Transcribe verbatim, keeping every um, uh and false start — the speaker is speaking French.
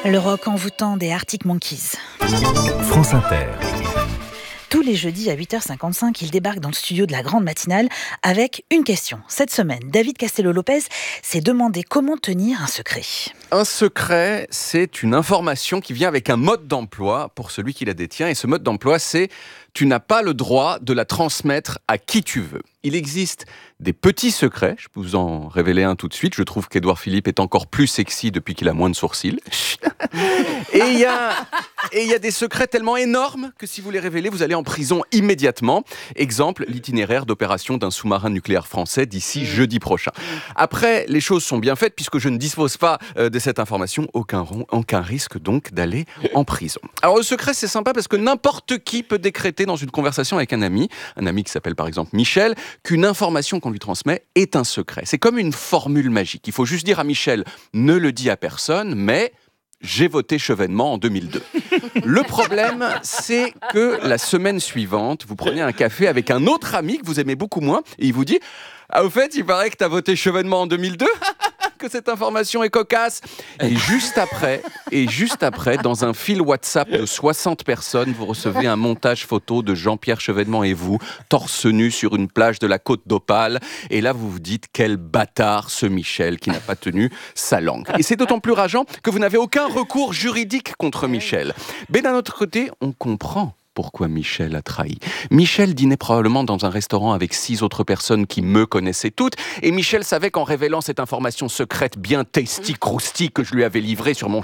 Le rock envoûtant des Arctic Monkeys. France Inter. Tous les jeudis à huit heures cinquante-cinq, il débarque dans le studio de la grande matinale avec une question. Cette semaine, David Castello-Lopez s'est demandé comment tenir un secret. Un secret, c'est une information qui vient avec un mode d'emploi pour celui qui la détient. Et ce mode d'emploi, c'est tu n'as pas le droit de la transmettre à qui tu veux. Il existe des petits secrets, je peux vous en révéler un tout de suite. Je trouve qu'Édouard Philippe est encore plus sexy depuis qu'il a moins de sourcils. Et il y a, et il y a des secrets tellement énormes que si vous les révélez, vous allez en prison immédiatement. Exemple, l'itinéraire d'opération d'un sous-marin nucléaire français d'ici jeudi prochain. Après, les choses sont bien faites puisque je ne dispose pas euh, de cette information. Aucun, aucun risque donc d'aller en prison. Alors le secret, c'est sympa parce que n'importe qui peut décréter dans une conversation avec un ami, un ami qui s'appelle par exemple Michel, qu'une information qu'on lui transmet est un secret. C'est comme une formule magique. Il faut juste dire à Michel, ne le dis à personne, mais j'ai voté Chevènement en deux mille deux. Le problème, c'est que la semaine suivante, vous prenez un café avec un autre ami que vous aimez beaucoup moins et il vous dit « Ah, au fait, il paraît que tu as voté Chevènement en deux mille deux ?» que cette information est cocasse. Et juste après, et juste après, dans un fil WhatsApp de soixante personnes, vous recevez un montage photo de Jean-Pierre Chevènement et vous, torse nu sur une plage de la Côte d'Opale. Et là, vous vous dites, quel bâtard ce Michel qui n'a pas tenu sa langue. Et c'est d'autant plus rageant que vous n'avez aucun recours juridique contre Michel. Mais d'un autre côté, on comprend pourquoi Michel a trahi. Michel dînait probablement dans un restaurant avec six autres personnes qui me connaissaient toutes, et Michel savait qu'en révélant cette information secrète bien tasty, crousty que je lui avais livrée sur mon